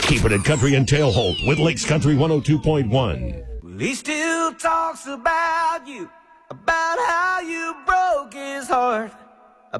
Keep it at Country and Tailholt with Lakes Country 102.1. Well, he still talks about you, about how you broke his heart.